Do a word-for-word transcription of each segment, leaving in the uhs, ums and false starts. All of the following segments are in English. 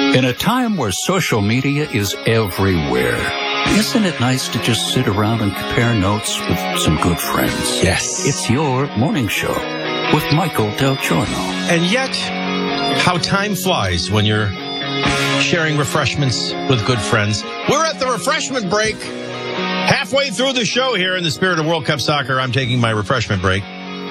In a time where social media is everywhere, isn't it nice to just sit around and compare notes with some good friends? Yes. It's your morning show with Michael Del Giorno. And yet, how time flies when you're sharing refreshments with good friends. We're at the refreshment break. Halfway through the show here in the spirit of World Cup soccer, I'm taking my refreshment break.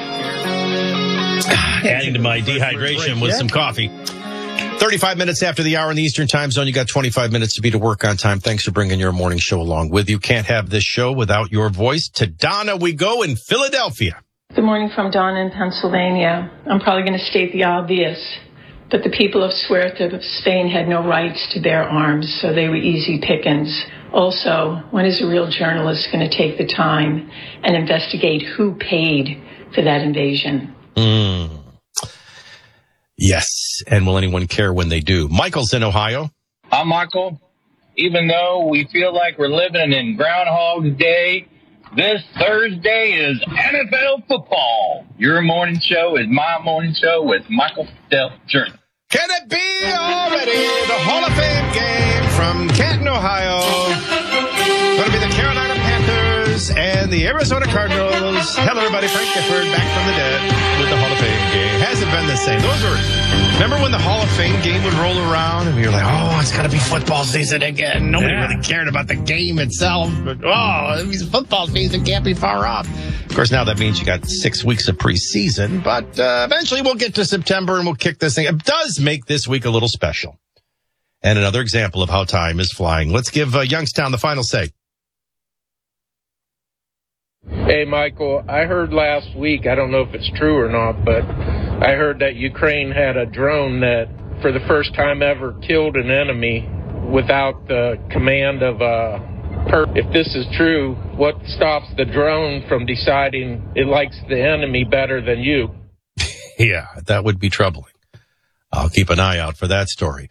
Adding to my dehydration with some coffee. thirty-five minutes after the hour in the Eastern Time Zone. You got twenty-five minutes to be to work on time. Thanks for bringing your morning show along with you. Can't have this show without your voice. To Donna we go in Philadelphia. Good morning from Donna in Pennsylvania. I'm probably going to state the obvious, but the people of Ceuta of Spain had no rights to bear arms, so they were easy pickings. Also, when is a real journalist going to take the time and investigate who paid for that invasion? Mm. Yes, and will anyone care when they do? Michael's in Ohio. I'm Michael. Even though we feel like we're living in Groundhog Day, this Thursday is N F L football. Your morning show is my morning show with Michael Del Giorno. Can it be already the Hall of Fame game from Canton, Ohio? Going to be the Carolina Panthers and the Arizona Cardinals. Hello, everybody. Frank Gifford back from the dead with the Hall of Fame game. Hasn't been the same. Those were, remember when the Hall of Fame game would roll around and we were like, oh, it's got to be football season again. Nobody yeah. really cared about the game itself. But, oh, football season can't be far off. Of course, now that means you got six weeks of preseason, but uh, eventually we'll get to September and we'll kick this thing. It does make this week a little special. And another example of how time is flying. Let's give uh, Youngstown the final say. Hey, Michael, I heard last week, I don't know if it's true or not, but I heard that Ukraine had a drone that, for the first time ever, killed an enemy without the command of a person. If this is true, what stops the drone from deciding it likes the enemy better than you? Yeah, that would be troubling. I'll keep an eye out for that story.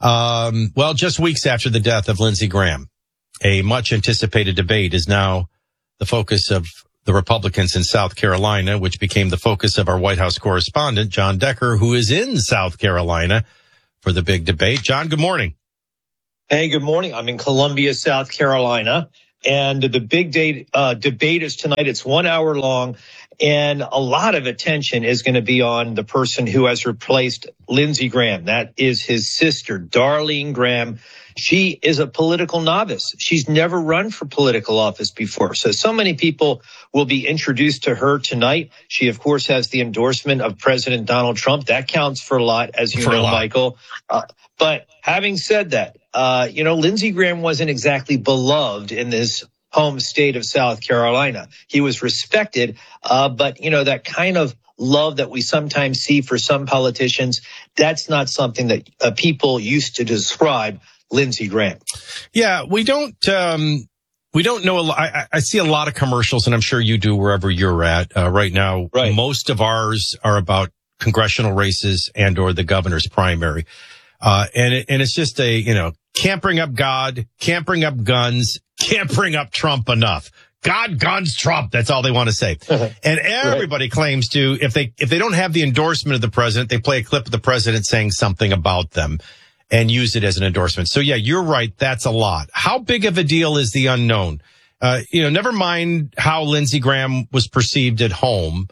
Um, well, just weeks after the death of Lindsey Graham, a much-anticipated debate is now the focus of the Republicans in South Carolina, which became the focus of our White House correspondent, John Decker, who is in South Carolina for the big debate. John, good morning. Hey, good morning. I'm in Columbia, South Carolina, and the big day, uh, debate is tonight. It's one hour long, and a lot of attention is going to be on the person who has replaced Lindsey Graham. That is his sister, Darlene Graham. She is a political novice. She's never run for political office before. So, so many people will be introduced to her tonight. She, of course, has the endorsement of President Donald Trump. That counts for a lot, as you know, Michael. Uh, but having said that, uh, you know, Lindsey Graham wasn't exactly beloved in this home state of South Carolina. He was respected, uh, but, you know, that kind of love that we sometimes see for some politicians, that's not something that uh, people used to describe Lindsey Graham. Yeah, we don't, um, we don't know a lot. I, I see a lot of commercials, and I'm sure you do wherever you're at uh, right now. Right. Most of ours are about congressional races and or the governor's primary. Uh, and it, and it's just a, you know, can't bring up God, can't bring up guns, can't bring up Trump enough. God, guns, Trump. That's all they want to say. And everybody right. claims to, if they, if they don't have the endorsement of the president, they play a clip of the president saying something about them and use it as an endorsement. So yeah, you're right. That's a lot. How big of a deal is the unknown? Uh, you know, never mind how Lindsey Graham was perceived at home.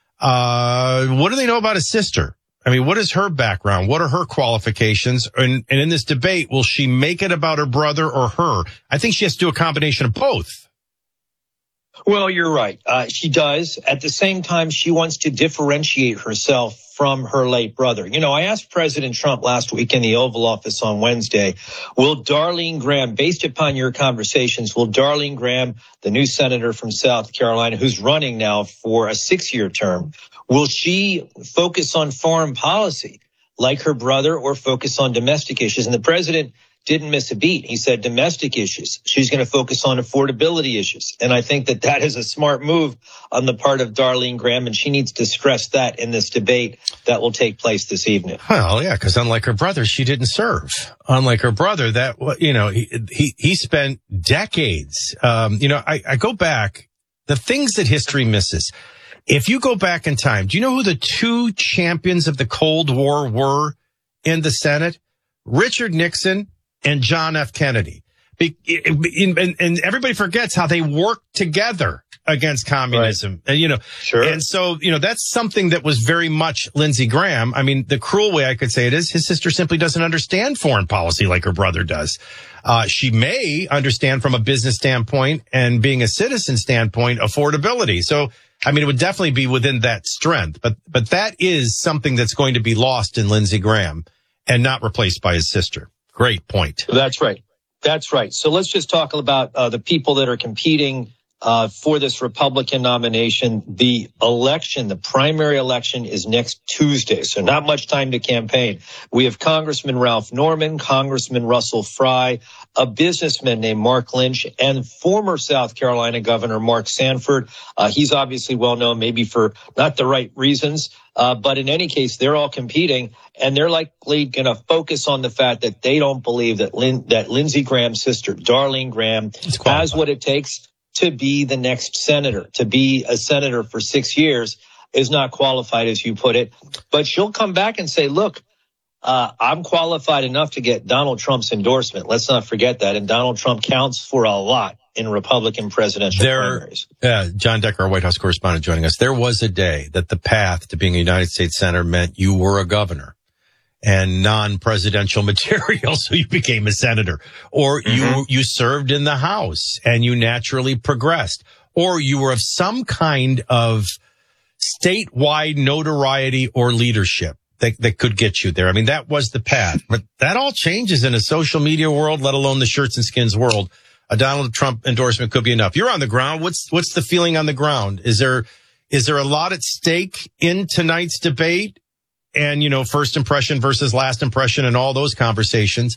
Uh, what do they know about his sister? I mean, what is her background? What are her qualifications? And, and in this debate, will she make it about her brother or her? I think she has to do a combination of both. Well, you're right. Uh, she does. At the same time, she wants to differentiate herself from her late brother. You know, I asked President Trump last week in the Oval Office on Wednesday, will Darlene Graham, based upon your conversations, will Darlene Graham, the new senator from South Carolina, who's running now for a six-year term, will she focus on foreign policy like her brother or focus on domestic issues? And the president didn't miss a beat. He said domestic issues. She's going to focus on affordability issues. And I think that that is a smart move on the part of Darlene Graham, and she needs to stress that in this debate that will take place this evening. Well, yeah, because unlike her brother, she didn't serve. Unlike her brother, that, you know, he he, he spent decades. Um, you know, I, I go back, the things that history misses. If you go back in time, do you know who the two champions of the Cold War were in the Senate? Richard Nixon and John F. Kennedy. Be, and, and everybody forgets how they worked together against communism. Right. And, you know, sure. And so, you know, that's something that was very much Lindsey Graham. I mean, the cruel way I could say it is his sister simply doesn't understand foreign policy like her brother does. Uh, she may understand from a business standpoint and being a citizen standpoint, affordability. So, I mean, it would definitely be within that strength, but, but that is something that's going to be lost in Lindsey Graham and not replaced by his sister. Great point. That's right. That's right. So let's just talk about uh, the people that are competing uh, for this Republican nomination. The election, the primary election is next Tuesday, so not much time to campaign. We have Congressman Ralph Norman, Congressman Russell Fry, a businessman named Mark Lynch, and former South Carolina Governor Mark Sanford. Uh, he's obviously well known, maybe for not the right reasons. Uh, but in any case, they're all competing, and they're likely going to focus on the fact that they don't believe that Lin- that Lindsey Graham's sister, Darlene Graham, has what it takes to be the next senator, to be a senator for six years, is not qualified, as you put it. But she'll come back and say, look, uh, I'm qualified enough to get Donald Trump's endorsement. Let's not forget that. And Donald Trump counts for a lot in Republican presidential there, primaries. Uh, John Decker, our White House correspondent, joining us. There was a day that the path to being a United States senator meant you were a governor and non-presidential material, so you became a senator. Or mm-hmm. you you served in the House and you naturally progressed. Or you were of some kind of statewide notoriety or leadership that, that could get you there. I mean, that was the path. But that all changes in a social media world, let alone the shirts and skins world. A Donald Trump endorsement could be enough. You're on the ground. What's what's the feeling on the ground? Is there is there a lot at stake in tonight's debate? And, you know, first impression versus last impression and all those conversations?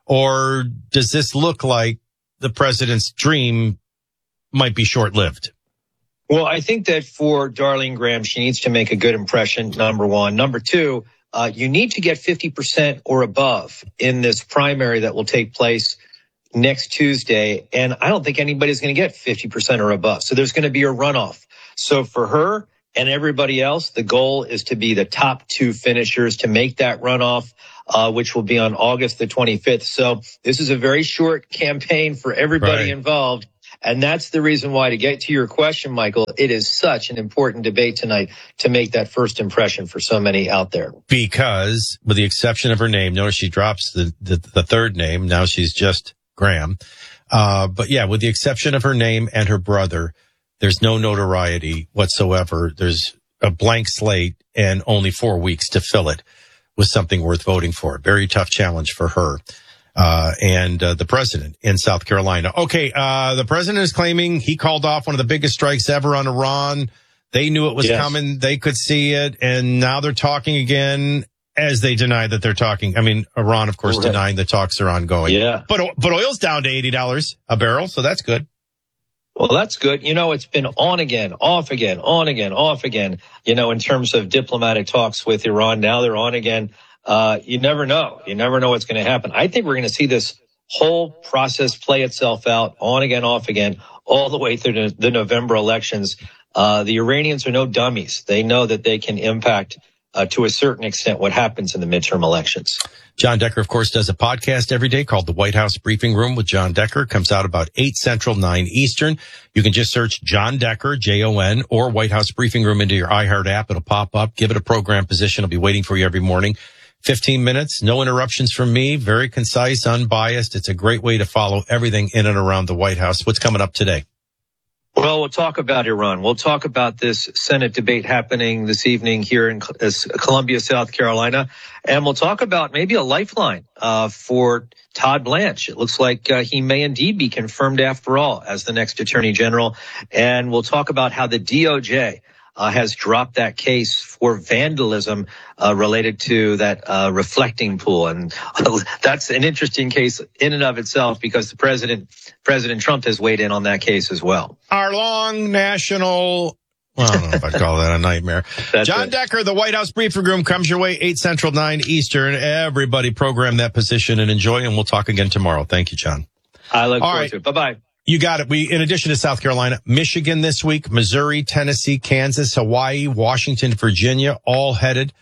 Or does this look like the president's dream might be short-lived? Well, I think that for Darlene Graham, she needs to make a good impression, number one. Number two, uh, you need to get fifty percent or above in this primary that will take place next Tuesday. And I don't think anybody's going to get fifty percent or above. So there's going to be a runoff. So for her and everybody else, the goal is to be the top two finishers to make that runoff, uh, which will be on August the twenty-fifth. So this is a very short campaign for everybody right. involved. And that's the reason why, to get to your question, Michael, it is such an important debate tonight to make that first impression for so many out there. Because with the exception of her name, notice she drops the, the, the third name. Now she's just Graham. Uh, but yeah, with the exception of her name and her brother, there's no notoriety whatsoever. There's a blank slate and only four weeks to fill it with something worth voting for. Very tough challenge for her. Uh, and, uh, the president in South Carolina. Okay. Uh, the president is claiming he called off one of the biggest strikes ever on Iran. They knew it was yes. coming. They could see it. And now they're talking again as they deny that they're talking. I mean, Iran, of course, right. denying the talks are ongoing. Yeah. But, but oil's down to eighty dollars a barrel. So that's good. Well, that's good. You know, it's been on again, off again, on again, off again, you know, in terms of diplomatic talks with Iran. Now they're on again. Uh, you never know. You never know what's going to happen. I think we're going to see this whole process play itself out on again, off again, all the way through the November elections. Uh, the Iranians are no dummies. They know that they can impact uh, to a certain extent what happens in the midterm elections. John Decker, of course, does a podcast every day called The White House Briefing Room with John Decker. Comes out about eight Central, nine Eastern. You can just search John Decker, J O N, or White House Briefing Room into your iHeart app. It'll pop up. Give it a program position. I'll be waiting for you every morning. fifteen minutes, no interruptions from me. Very concise, unbiased. It's a great way to follow everything in and around the White House. What's coming up today? Well, we'll talk about Iran. We'll talk about this Senate debate happening this evening here in Columbia, South Carolina. And we'll talk about maybe a lifeline uh, for Todd Blanche. It looks like uh, he may indeed be confirmed after all as the next Attorney General. And we'll talk about how the D O J Uh, has dropped that case for vandalism uh, related to that uh, reflecting pool. And uh, that's an interesting case in and of itself because the president, President Trump has weighed in on that case as well. Our long national, well, I don't know if I'd call that a nightmare. John it. Decker, the White House Briefing Room comes your way, eight Central, nine Eastern. Everybody program that position and enjoy, and we'll talk again tomorrow. Thank you, John. I look All forward right. to it. Bye-bye. You got it. We, in addition to South Carolina, Michigan this week, Missouri, Tennessee, Kansas, Hawaii, Washington, Virginia, all headed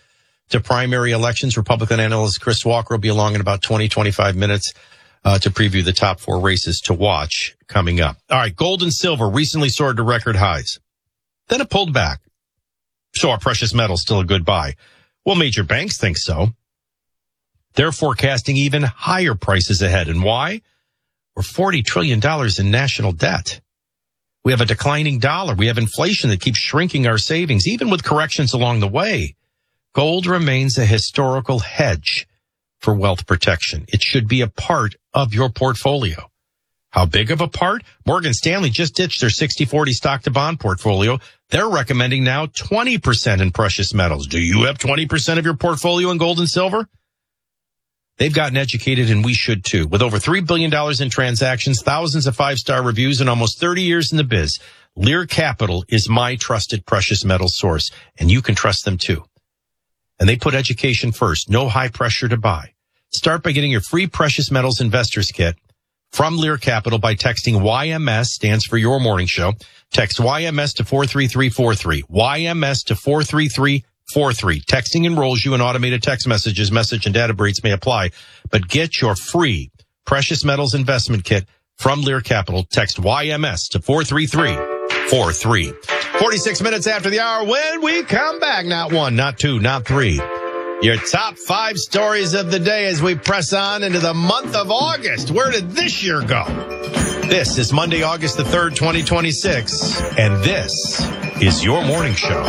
to primary elections. Republican analyst Chris Walker will be along in about twenty, twenty-five minutes uh, to preview the top four races to watch coming up. All right, gold and silver recently soared to record highs. Then it pulled back. So are precious metals still a good buy? Well, major banks think so. They're forecasting even higher prices ahead. And why? We're forty trillion dollars in national debt. We have a declining dollar. We have inflation that keeps shrinking our savings, even with corrections along the way. Gold remains a historical hedge for wealth protection. It should be a part of your portfolio. How big of a part? Morgan Stanley just ditched their sixty forty stock to bond portfolio. They're recommending now twenty percent in precious metals. Do you have twenty percent of your portfolio in gold and silver? They've gotten educated, and we should too. With over three billion dollars in transactions, thousands of five-star reviews, and almost thirty years in the biz, Lear Capital is my trusted precious metals source, and you can trust them too. And they put education first. No high pressure to buy. Start by getting your free precious metals investors kit from Lear Capital by texting Y M S, stands for Your Morning Show. Text Y M S to four three three four three. Y M S to four three three four three. Texting enrolls you in automated text messages. Message and data rates may apply. But get your free precious metals investment kit from Lear Capital. Text Y M S to four three three four three. forty-six minutes after the hour, when we come back, not one, not two, not three. Your top five stories of the day as we press on into the month of August. Where did this year go? This is Monday, August the third, twenty twenty-six, and this is Your Morning Show.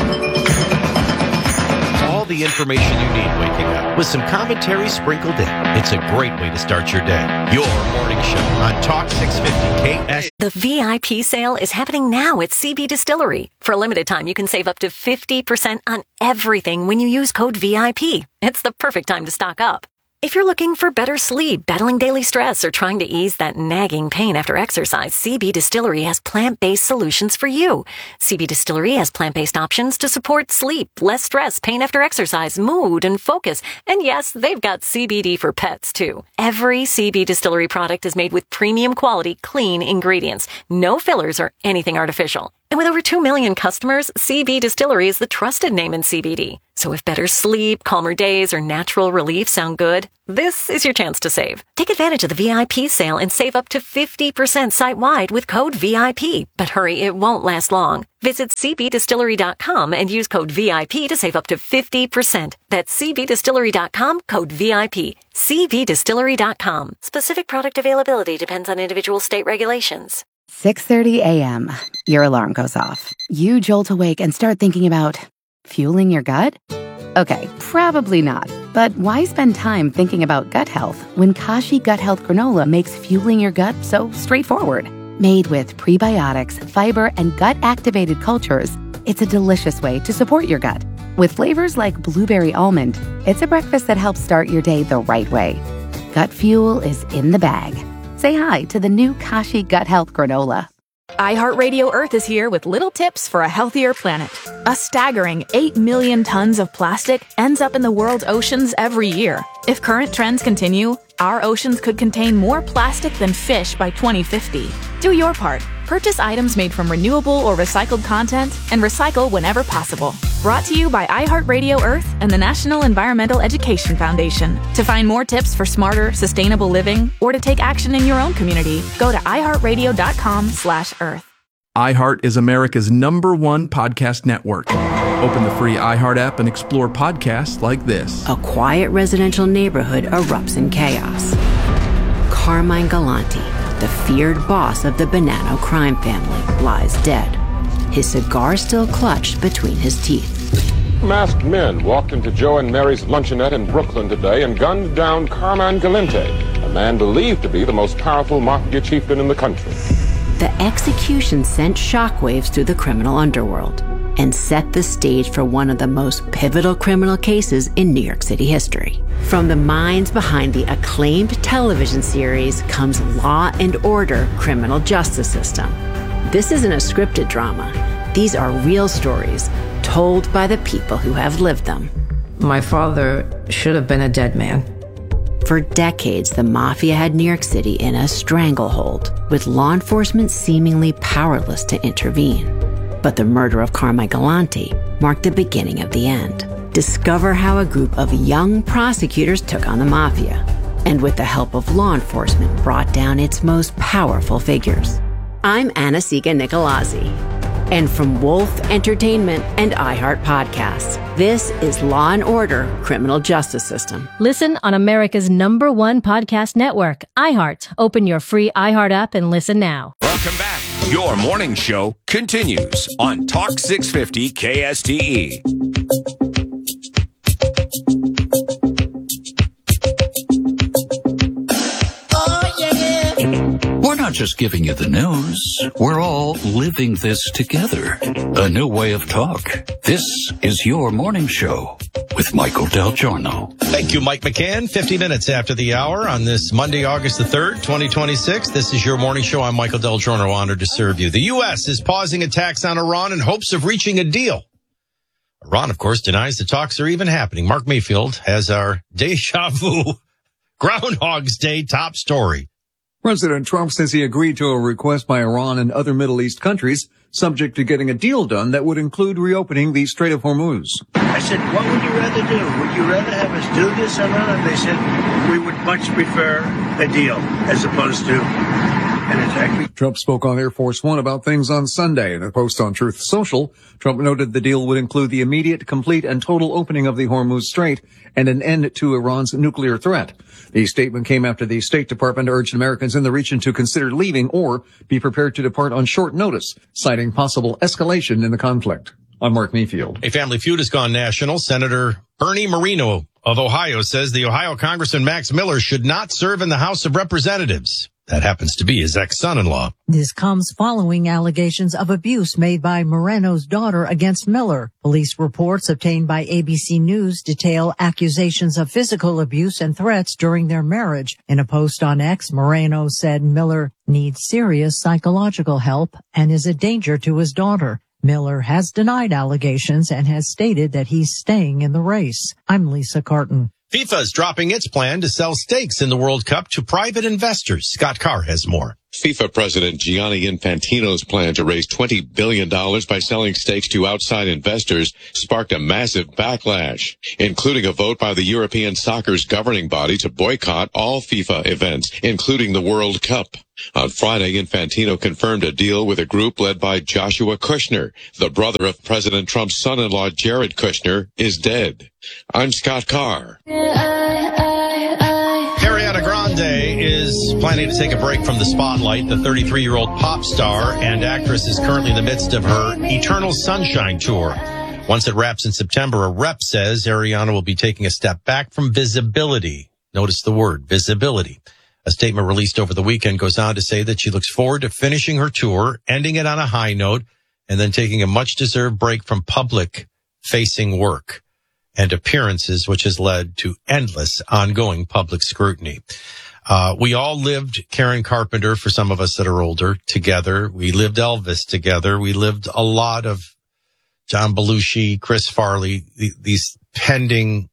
All the information you need waking up with some commentary sprinkled in. It's a great way to start your day. Your Morning Show on Talk six fifty K S. The V I P sale is happening now at C B Distillery. For a limited time, you can save up to fifty percent on everything when you use code V I P. It's the perfect time to stock up. If you're looking for better sleep, battling daily stress, or trying to ease that nagging pain after exercise, C B Distillery has plant-based solutions for you. C B Distillery has plant-based options to support sleep, less stress, pain after exercise, mood, and focus. And yes, they've got C B D for pets, too. Every C B Distillery product is made with premium quality, clean ingredients. No fillers or anything artificial. And with over two million customers, C B Distillery is the trusted name in C B D. So if better sleep, calmer days, or natural relief sound good, this is your chance to save. Take advantage of the V I P sale and save up to fifty percent site-wide with code V I P. But hurry, it won't last long. Visit c b distillery dot com and use code V I P to save up to fifty percent. That's c b distillery dot com, code V I P. c b distillery dot com. Specific product availability depends on individual state regulations. six thirty a.m. Your alarm goes off. You jolt awake and start thinking about fueling your gut? Okay, probably not. But why spend time thinking about gut health when Kashi Gut Health Granola makes fueling your gut so straightforward? Made with prebiotics, fiber, and gut-activated cultures, it's a delicious way to support your gut. With flavors like blueberry almond, it's a breakfast that helps start your day the right way. Gut fuel is in the bag. Say hi to the new Kashi Gut Health Granola. iHeartRadio Earth is here with little tips for a healthier planet. A staggering eight million tons of plastic ends up in the world's oceans every year. If current trends continue, our oceans could contain more plastic than fish by twenty fifty. Do your part. Purchase items made from renewable or recycled content and recycle whenever possible. Brought to you by iHeartRadio Earth and the National Environmental Education Foundation. To find more tips for smarter, sustainable living or to take action in your own community, go to iHeartRadio.com slash Earth. iHeart is America's number one podcast network. Open the free iHeart app and explore podcasts like this. A quiet residential neighborhood erupts in chaos. Carmine Galante, the feared boss of the Bonanno crime family, lies dead. His cigar still clutched between his teeth. Masked men walked into Joe and Mary's luncheonette in Brooklyn today and gunned down Carmine Galante, a man believed to be the most powerful mafia chieftain in the country. The execution sent shockwaves through the criminal underworld and set the stage for one of the most pivotal criminal cases in New York City history. From the minds behind the acclaimed television series comes Law and Order: Criminal Justice System. This isn't a scripted drama. These are real stories told by the people who have lived them. My father should have been a dead man. For decades, the mafia had New York City in a stranglehold, with law enforcement seemingly powerless to intervene. But the murder of Carmine Galante marked the beginning of the end. Discover how a group of young prosecutors took on the mafia, and with the help of law enforcement, brought down its most powerful figures. I'm Anna-Sigga Nicolazzi, and from Wolf Entertainment and iHeart Podcasts, this is Law and Order: Criminal Justice System. Listen on America's number one podcast network, iHeart. Open your free iHeart app and listen now. Welcome back. Your morning show continues on Talk six fifty K S T E. We're not just giving you the news. We're all living this together. A new way of talk. This is your morning show with Michael Del Giorno. Thank you, Mike McCann. fifty minutes after the hour on this Monday, August the third, twenty twenty-six. This is your morning show. I'm Michael Del Giorno, honored to serve you. The U S is pausing attacks on Iran in hopes of reaching a deal. Iran, of course, denies the talks are even happening. Mark Mayfield has our deja vu Groundhog's Day top story. President Trump says he agreed to a request by Iran and other Middle East countries, subject to getting a deal done that would include reopening the Strait of Hormuz. I said, what would you rather do? Would you rather have us do this, Iran? And they said, we would much prefer a deal as opposed to an attack. Trump spoke on Air Force One about things on Sunday. In a post on Truth Social, Trump noted the deal would include the immediate, complete, and total opening of the Hormuz Strait and an end to Iran's nuclear threat. The statement came after the State Department urged Americans in the region to consider leaving or be prepared to depart on short notice, citing possible escalation in the conflict. I'm Mark Mayfield. A family feud has gone national. Senator Bernie Moreno of Ohio says the Ohio Congressman Max Miller should not serve in the House of Representatives. That happens to be his ex-son-in-law. This comes following allegations of abuse made by Moreno's daughter against Miller. Police reports obtained by A B C News detail accusations of physical abuse and threats during their marriage. In a post on X, Moreno said Miller needs serious psychological help and is a danger to his daughter. Miller has denied allegations and has stated that he's staying in the race. I'm Lisa Carton. FIFA's dropping its plan to sell stakes in the World Cup to private investors. Scott Carr has more. FIFA President Gianni Infantino's plan to raise twenty billion dollars by selling stakes to outside investors sparked a massive backlash, including a vote by the European soccer's governing body to boycott all FIFA events, including the World Cup. On Friday, Infantino confirmed a deal with a group led by Joshua Kushner. The brother of President Trump's son-in-law, Jared Kushner, is dead. I'm Scott Carr. Ariana Grande is planning to take a break from the spotlight. The thirty-three-year-old pop star and actress is currently in the midst of her Eternal Sunshine tour. Once it wraps in September, a rep says Ariana will be taking a step back from visibility. Notice the word, visibility. A statement released over the weekend goes on to say that she looks forward to finishing her tour, ending it on a high note, and then taking a much-deserved break from public-facing work and appearances, which has led to endless ongoing public scrutiny. Uh, we all lived Karen Carpenter, for some of us that are older, together. We lived Elvis together. We lived a lot of John Belushi, Chris Farley, th- these pending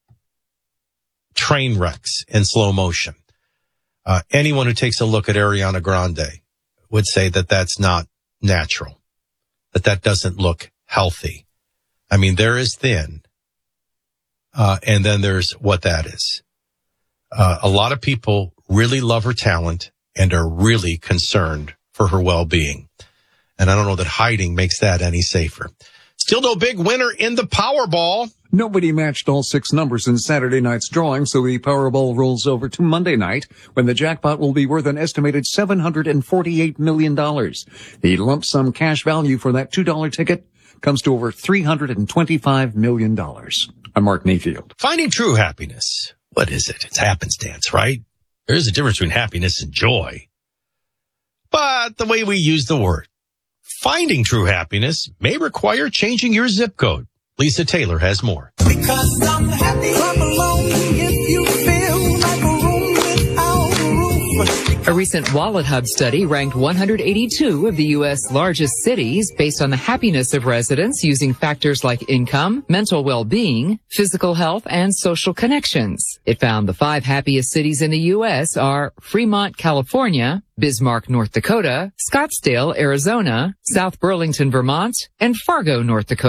train wrecks in slow motion. Uh, anyone who takes a look at Ariana Grande would say that that's not natural, that that doesn't look healthy. I mean, there is thin. Uh, and then there's what that is. Uh, a lot of people really love her talent and are really concerned for her well-being. And I don't know that hiding makes that any safer. Still no big winner in the Powerball. Nobody matched all six numbers in Saturday night's drawing, so the Powerball rolls over to Monday night, when the jackpot will be worth an estimated seven hundred forty-eight million dollars. The lump sum cash value for that two dollar ticket comes to over three hundred twenty-five million dollars. I'm Mark Mayfield. Finding true happiness. What is it? It's happenstance, right? There is a difference between happiness and joy. But the way we use the word, finding true happiness may require changing your zip code. Lisa Taylor has more. Because I'm happy. Clap along if you feel like a room without a roof. A recent Wallet Hub study ranked one hundred eighty-two of the U S largest cities based on the happiness of residents using factors like income, mental well-being, physical health, and social connections. It found the five happiest cities in the U S are Fremont, California, Bismarck, North Dakota, Scottsdale, Arizona, South Burlington, Vermont, and Fargo, North Dakota,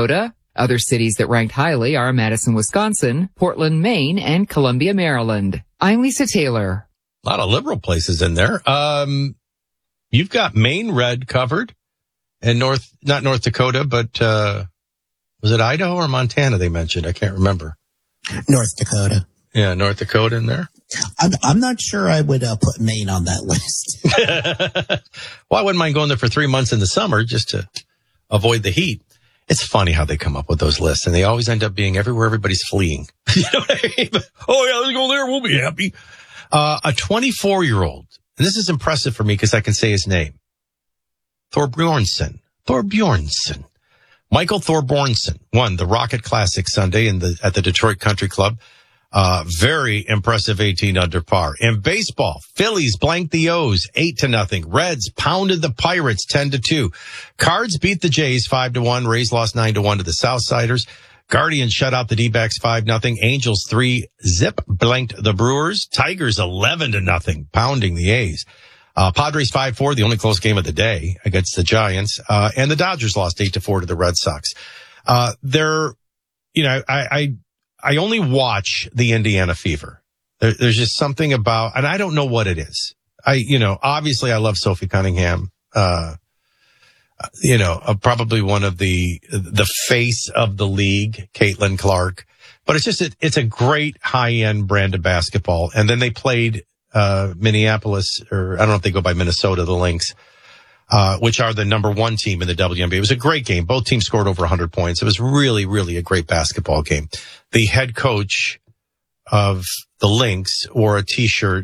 Other cities that ranked highly are Madison, Wisconsin, Portland, Maine, and Columbia, Maryland. I'm Lisa Taylor. A lot of liberal places in there. Um, you've got Maine red covered, and North, not North Dakota, but uh, was it Idaho or Montana they mentioned? I can't remember. North Dakota. Yeah, North Dakota in there. I'm, I'm not sure I would uh, put Maine on that list. Well, I wouldn't mind going there for three months in the summer just to avoid the heat. It's funny how they come up with those lists, and they always end up being everywhere everybody's fleeing. You know what I mean? Oh, yeah, let's go there. We'll be happy. Uh, a twenty-four-year-old, and this is impressive for me because I can say his name, Thorbjornsen. Thorbjornsen. Michael Thorbjornsen won the Rocket Classic Sunday in the at the Detroit Country Club. Uh, very impressive eighteen under par. In baseball, Phillies blanked the O's eight to nothing. Reds pounded the Pirates ten to two. Cards beat the Jays five to one. Rays lost nine to one to the Southsiders. Guardians shut out the D-backs five nothing. Angels three zip blanked the Brewers. Tigers eleven to nothing, pounding the A's. Uh, Padres five four, the only close game of the day against the Giants. Uh, and the Dodgers lost eight to four to the Red Sox. Uh, they're, you know, I, I, I only watch the Indiana Fever. There, there's just something about, and I don't know what it is. I, you know, obviously I love Sophie Cunningham. Uh, you know, uh, probably one of the, the face of the league, Caitlin Clark. But it's just, it, it's a great high-end brand of basketball. And then they played, uh, Minneapolis, or I don't know if they go by Minnesota, the Lynx, uh, which are the number one team in the W N B A. It was a great game. Both teams scored over one hundred points. It was really, really a great basketball game. The head coach of the Lynx wore a t-shirt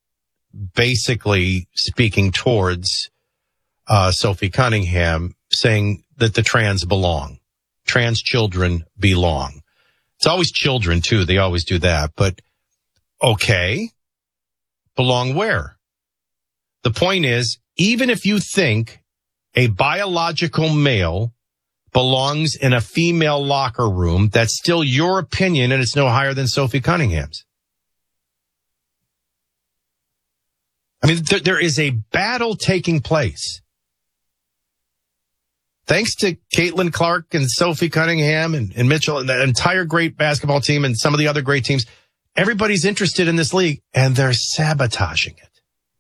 basically speaking towards Uh, Sophie Cunningham, saying that the trans belong. Trans children belong. It's always children too. They always do that. But okay, belong where? The point is, even if you think a biological male belongs in a female locker room, that's still your opinion, and it's no higher than Sophie Cunningham's. I mean, th- there is a battle taking place. Thanks to Caitlin Clark and Sophie Cunningham and, and Mitchell and the entire great basketball team and some of the other great teams, everybody's interested in this league, and they're sabotaging it.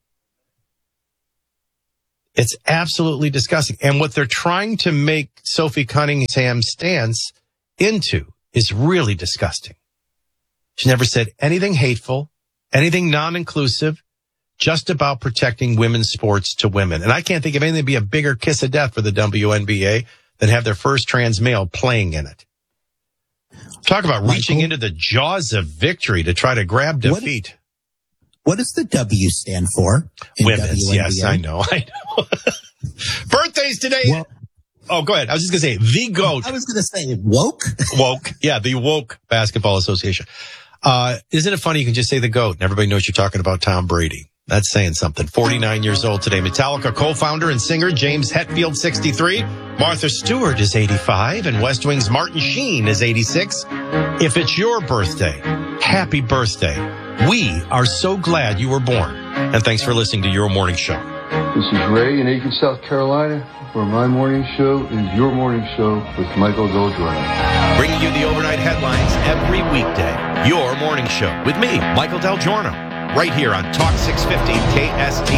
It's absolutely disgusting. And what they're trying to make Sophie Cunningham's stance into is really disgusting. She never said anything hateful, anything non-inclusive, just about protecting women's sports to women. And I can't think of anything that'd be a bigger kiss of death for the W N B A than have their first trans male playing in it. Talk about Michael, reaching into the jaws of victory to try to grab defeat. What, what does the W stand for? Women's, W N B A? yes, I know, I know. Birthdays today. Well, oh, go ahead. I was just going to say the GOAT. I was going to say woke. Woke. Yeah, the Woke Basketball Association. Uh, isn't it funny? You can just say the GOAT and everybody knows you're talking about Tom Brady. That's saying something. forty-nine years old today. Metallica co-founder and singer James Hetfield, sixty-three. Martha Stewart is eighty-five. And West Wing's Martin Sheen is eighty-six. If it's your birthday, happy birthday. We are so glad you were born. And thanks for listening to Your Morning Show. This is Ray in Aiken, South Carolina, where my morning show is Your Morning Show with Michael Del Giorno. Bringing you the overnight headlines every weekday. Your Morning Show with me, Michael Del Giorno. Right here on Talk six fifty K S T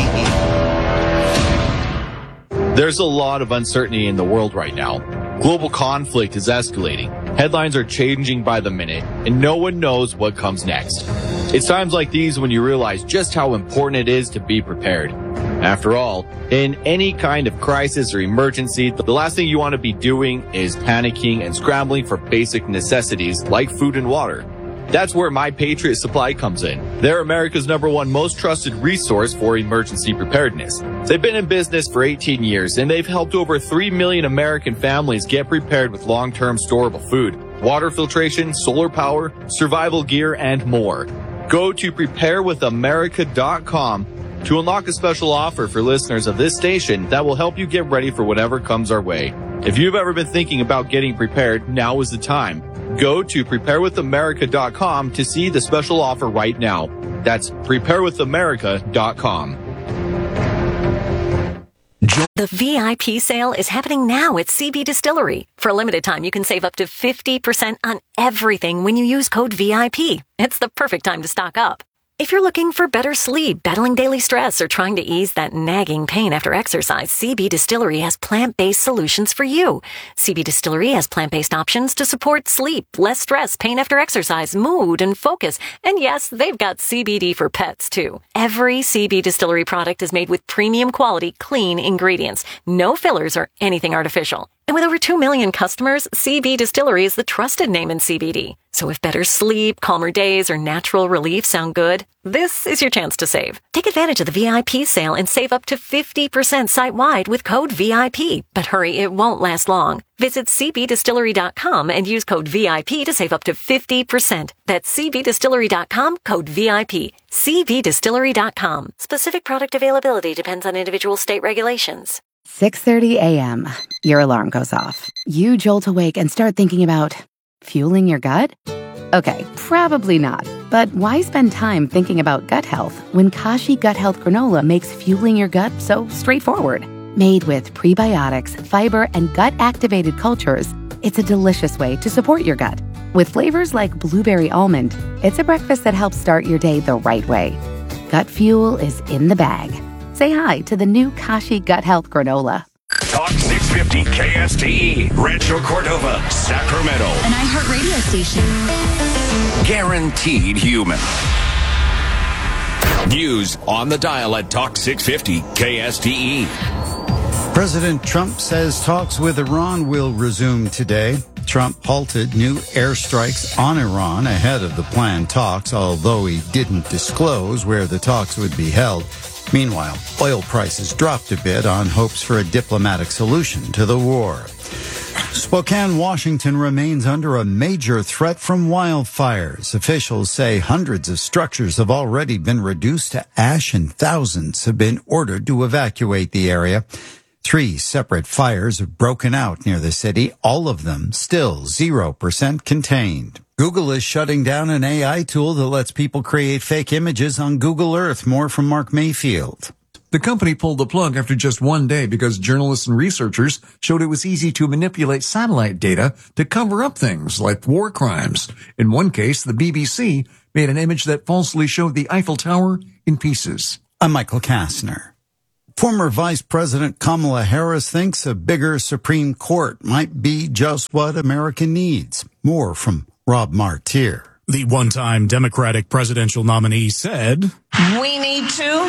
E. There's a lot of uncertainty in the world right now. Global conflict is escalating. Headlines are changing by the minute, and no one knows what comes next. It's times like these when you realize just how important it is to be prepared. After all, in any kind of crisis or emergency, the last thing you want to be doing is panicking and scrambling for basic necessities like food and water. That's where My Patriot Supply comes in. They're America's number one most trusted resource for emergency preparedness. They've been in business for eighteen years, and they've helped over three million American families get prepared with long-term storable food, water filtration, solar power, survival gear, and more. Go to prepare with america dot com to unlock a special offer for listeners of this station that will help you get ready for whatever comes our way. If you've ever been thinking about getting prepared, now is the time. Go to prepare with america dot com to see the special offer right now. That's prepare with america dot com. The V I P sale is happening now at C B Distillery. For a limited time, you can save up to fifty percent on everything when you use code V I P. It's the perfect time to stock up. If you're looking for better sleep, battling daily stress, or trying to ease that nagging pain after exercise, C B Distillery has plant-based solutions for you. C B Distillery has plant-based options to support sleep, less stress, pain after exercise, mood, and focus. And yes, they've got C B D for pets, too. Every C B Distillery product is made with premium quality, clean ingredients. No fillers or anything artificial. And with over two million customers, C B Distillery is the trusted name in C B D. So if better sleep, calmer days, or natural relief sound good, this is your chance to save. Take advantage of the V I P sale and save up to fifty percent site-wide with code V I P. But hurry, it won't last long. Visit C B distillery dot com and use code V I P to save up to fifty percent. That's C B distillery dot com, code V I P. C B distillery dot com. Specific product availability depends on individual state regulations. six thirty a.m. Your alarm goes off. You jolt awake and start thinking about fueling your gut? Okay, probably not. But why spend time thinking about gut health when Kashi Gut Health Granola makes fueling your gut so straightforward? Made with prebiotics, fiber, and gut-activated cultures, it's a delicious way to support your gut. With flavors like blueberry almond, it's a breakfast that helps start your day the right way. Gut fuel is in the bag. Say hi to the new Kashi Gut Health Granola. Talk six fifty K S T E, Rancho Cordova, Sacramento. An iHeart radio station. Guaranteed human. News on the dial at Talk six fifty K S T E. President Trump says talks with Iran will resume today. Trump halted new airstrikes on Iran ahead of the planned talks, although he didn't disclose where the talks would be held. Meanwhile, oil prices dropped a bit on hopes for a diplomatic solution to the war. Spokane, Washington remains under a major threat from wildfires. Officials say hundreds of structures have already been reduced to ash and thousands have been ordered to evacuate the area. Three separate fires have broken out near the city, all of them still zero percent contained. Google is shutting down an A I tool that lets people create fake images on Google Earth. More from Mark Mayfield. The company pulled the plug after just one day because journalists and researchers showed it was easy to manipulate satellite data to cover up things like war crimes. In one case, the B B C made an image that falsely showed the Eiffel Tower in pieces. I'm Michael Kastner. Former Vice President Kamala Harris thinks a bigger Supreme Court might be just what America needs. More from Rob Martier. The one-time Democratic presidential nominee said, "We need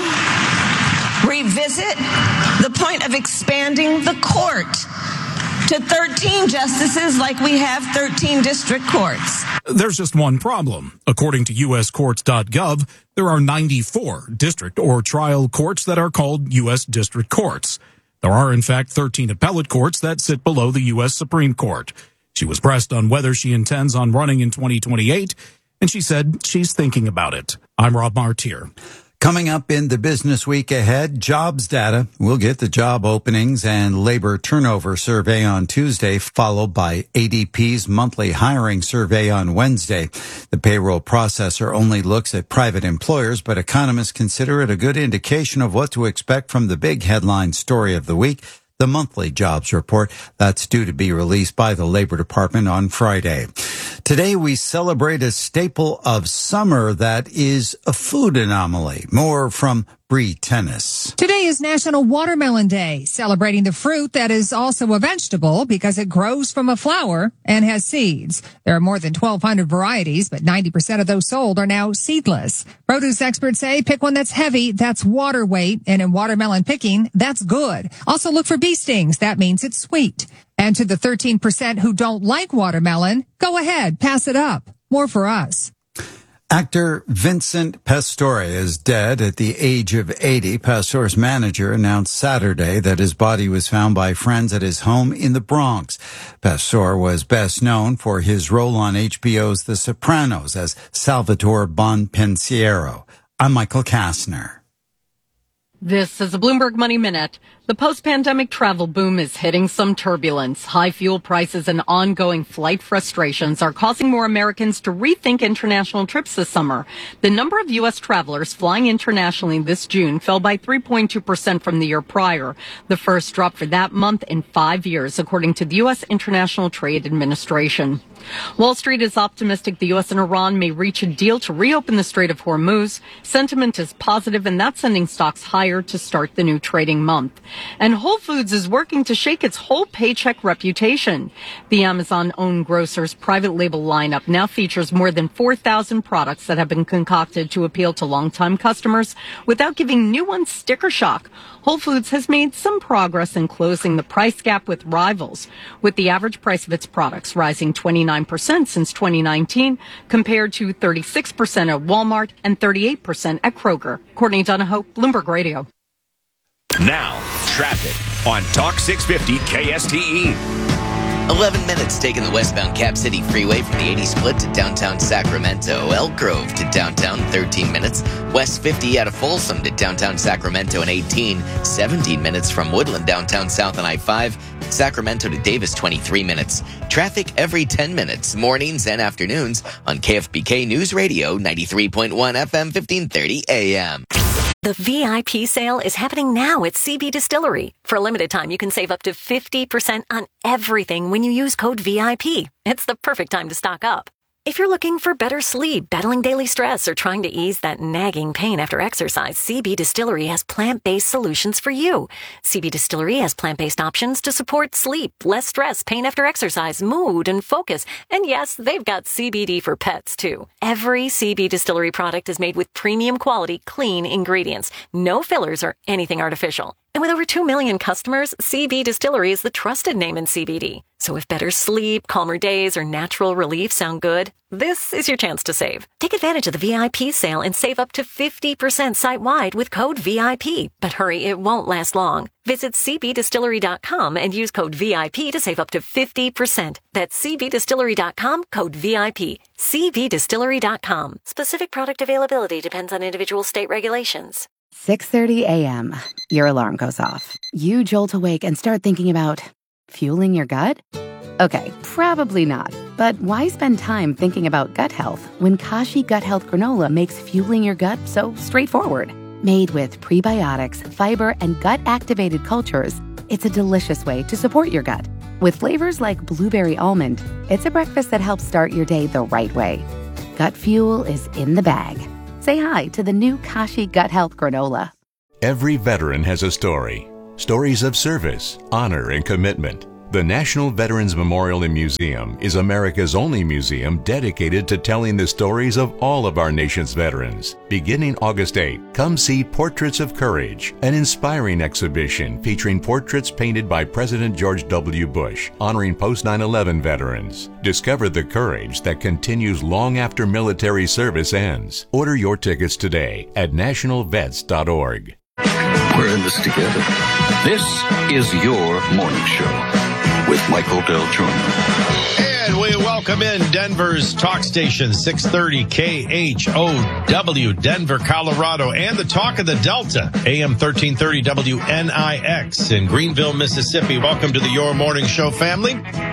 to revisit the point of expanding the court to thirteen justices like we have thirteen district courts." There's just one problem. According to U S courts dot gov, there are ninety-four district or trial courts that are called U S district courts. There are, in fact, thirteen appellate courts that sit below the U S Supreme Court. She was pressed on whether she intends on running in twenty twenty-eight, and she said she's thinking about it. I'm Rob Martier. Coming up in the business week ahead, jobs data. We'll get the job openings and labor turnover survey on Tuesday, followed by A D P's monthly hiring survey on Wednesday. The payroll processor only looks at private employers, but economists consider it a good indication of what to expect from the big headline story of the week, the monthly jobs report. That's due to be released by the Labor Department on Friday. Today we celebrate a staple of summer that is a food anomaly. More from Bree Tennis. Today is National Watermelon Day, celebrating the fruit that is also a vegetable because it grows from a flower and has seeds. There are more than twelve hundred varieties, but ninety percent of those sold are now seedless. Produce experts say pick one that's heavy, that's water weight, and in watermelon picking, that's good. Also look for bee stings. That means it's sweet. And to the thirteen percent who don't like watermelon, go ahead, pass it up. More for us. Actor Vincent Pastore is dead at the age of eighty. Pastore's manager announced Saturday that his body was found by friends at his home in the Bronx. Pastore was best known for his role on H B O's The Sopranos as Salvatore Bonpensiero. I'm Michael Kastner. This is a Bloomberg Money Minute. The post-pandemic travel boom is hitting some turbulence. High fuel prices and ongoing flight frustrations are causing more Americans to rethink international trips this summer. The number of U S travelers flying internationally this June fell by three point two percent from the year prior, the first drop for that month in five years, according to the U S International Trade Administration. Wall Street is optimistic the U S and Iran may reach a deal to reopen the Strait of Hormuz. Sentiment is positive, and that's sending stocks higher to start the new trading month. And Whole Foods is working to shake its whole paycheck reputation. The Amazon-owned grocer's private label lineup now features more than four thousand products that have been concocted to appeal to longtime customers without giving new ones sticker shock. Whole Foods has made some progress in closing the price gap with rivals, with the average price of its products rising twenty-nine percent since twenty nineteen, compared to thirty-six percent at Walmart and thirty-eight percent at Kroger. Courtney Donahoe, Bloomberg Radio. Now, traffic on Talk six fifty K S T E. eleven minutes taking the westbound Cap City Freeway from the eighty split to downtown Sacramento. Elk Grove to downtown, thirteen minutes. West fifty out of Folsom to downtown Sacramento in eighteen. seventeen minutes from Woodland downtown south on I five. Sacramento to Davis, twenty-three minutes. Traffic every ten minutes, mornings and afternoons on K F B K News Radio, ninety-three point one F M, fifteen thirty A M. The V I P sale is happening now at C B Distillery. For a limited time, you can save up to fifty percent on everything when you use code V I P. It's the perfect time to stock up. If you're looking for better sleep, battling daily stress, or trying to ease that nagging pain after exercise, C B Distillery has plant-based solutions for you. C B Distillery has plant-based options to support sleep, less stress, pain after exercise, mood, and focus. And yes, they've got C B D for pets, too. Every C B Distillery product is made with premium quality, clean ingredients. No fillers or anything artificial. And with over two million customers, C B Distillery is the trusted name in C B D. So if better sleep, calmer days, or natural relief sound good, this is your chance to save. Take advantage of the V I P sale and save up to fifty percent site-wide with code V I P. But hurry, it won't last long. Visit C B distillery dot com and use code V I P to save up to fifty percent. That's C B distillery dot com, code V I P. C B distillery dot com. Specific product availability depends on individual state regulations. six thirty a.m. Your alarm goes off. You jolt awake and start thinking about fueling your gut? Okay, probably not. But why spend time thinking about gut health when Kashi Gut Health Granola makes fueling your gut so straightforward? Made with prebiotics, fiber, and gut-activated cultures, it's a delicious way to support your gut. With flavors like blueberry almond, it's a breakfast that helps start your day the right way. Gut fuel is in the bag. Say hi to the new Kashi Gut Health Granola. Every veteran has a story. Stories of service, honor, and commitment. The National Veterans Memorial and Museum is America's only museum dedicated to telling the stories of all of our nation's veterans. Beginning August eighth, come see Portraits of Courage, an inspiring exhibition featuring portraits painted by President George W. Bush, honoring post nine eleven veterans. Discover the courage that continues long after military service ends. Order your tickets today at national vets dot org. We're in this together. This is your morning show with Michael Del Giorno. And we welcome in Denver's talk station, six thirty K H O W, Denver, Colorado, and the talk of the Delta, A M thirteen thirty W N I X in Greenville, Mississippi. Welcome to the Your Morning Show family.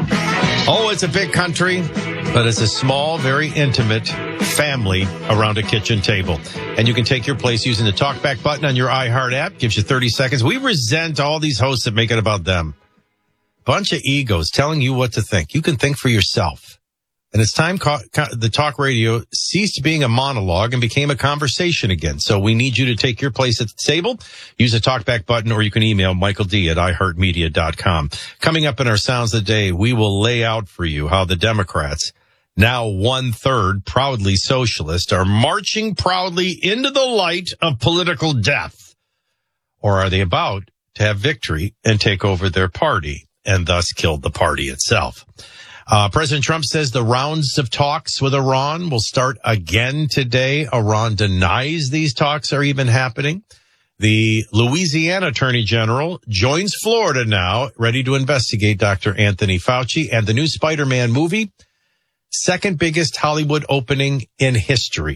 Oh, it's a big country, but it's a small, very intimate family around a kitchen table. And you can take your place using the talkback button on your iHeart app. Gives you thirty seconds. We resent all these hosts that make it about them. Bunch of egos telling you what to think. You can think for yourself. And it's time co- co- the talk radio ceased being a monologue and became a conversation again. So we need you to take your place at the table. Use the talkback button, or you can email Michael D at i heart media dot com. Coming up in our Sounds of the Day, we will lay out for you how the Democrats, now one-third proudly socialist, are marching proudly into the light of political death. Or are they about to have victory and take over their party, and thus killed the party itself? Uh, President Trump says the rounds of talks with Iran will start again today. Iran denies these talks are even happening. The Louisiana Attorney General joins Florida now, ready to investigate Doctor Anthony Fauci. And the new Spider-Man movie, second biggest Hollywood opening in history.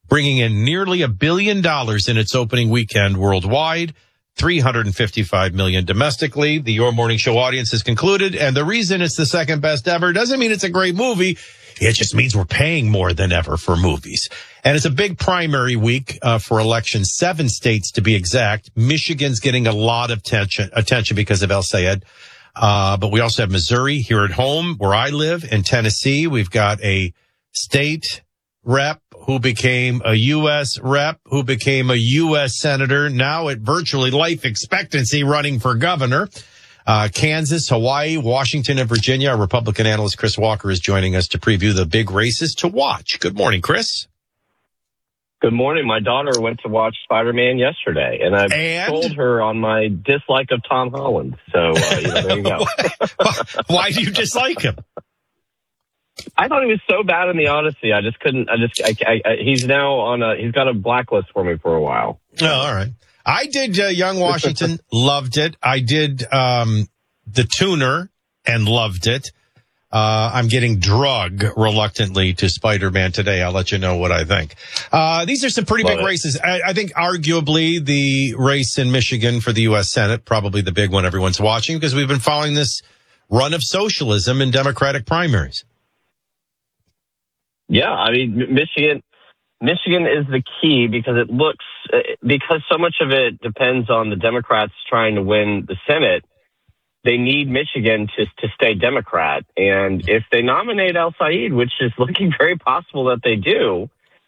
bringing in nearly a billion dollars in its opening weekend worldwide, three hundred fifty-five million domestically. The Your Morning Show audience has concluded, and the reason it's the second best ever doesn't mean it's a great movie. It just means we're paying more than ever for movies. And it's a big primary week uh, for elections, seven states to be exact. Michigan's getting a lot of attention, attention because of El Sayed. Uh, but we also have Missouri here at home where I live, in Tennessee. We've got a state rep who became a U S rep, who became a U S senator, now at virtually life expectancy running for governor. Uh, Kansas, Hawaii, Washington, and Virginia. Our Republican analyst Chris Walker is joining us to preview the big races to watch. Good morning, Chris. Good morning. My daughter went to watch Spider-Man yesterday, and I and? told her on my dislike of Tom Holland. So, uh, you know, there you go. Why do you dislike him? I thought he was so bad in the Odyssey. I just couldn't. I just. I, I, I, he's now on a. He's got a blacklist for me for a while. Oh, all right. I did uh, Young Washington, loved it. I did um, The Tuner and loved it. Uh, I'm getting drug reluctantly to Spider-Man today. I'll let you know what I think. Uh, these are some pretty Love big it. races. I, I think arguably the race in Michigan for the U S Senate, probably the big one everyone's watching because we've been following this run of socialism in Democratic primaries. Yeah, I mean, Michigan, Michigan is the key because it looks, because so much of it depends on the Democrats trying to win the Senate. They need Michigan to to stay Democrat. And if they nominate El Sayed, which is looking very possible that they do,